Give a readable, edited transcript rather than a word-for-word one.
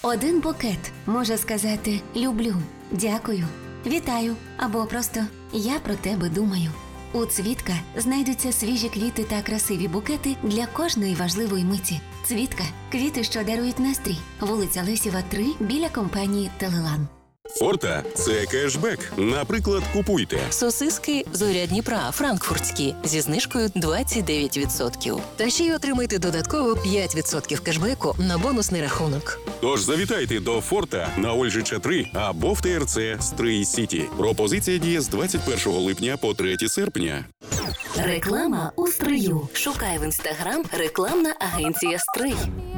Один букет може сказати «люблю», «дякую», «вітаю» або просто «я про тебе думаю». У «Цвітка» знайдуться свіжі квіти та красиві букети для кожної важливої миті. «Цвітка» – квіти, що дарують настрій. Вулиця Лесєва, 3, біля компанії «Телелан». Форта – це кешбек. Наприклад, купуйте Сосиски «Зоря Дніпра» франкфуртські зі знижкою 29%. Та ще й отримайте додатково 5% кешбеку на бонусний рахунок. Тож завітайте до Форта на Ольжича 3 або в ТРЦ Стрий Сіті. Пропозиція діє з 21 липня по 3 серпня. Реклама у Стрию. Шукай в Інстаграм рекламна агенція «Стрий».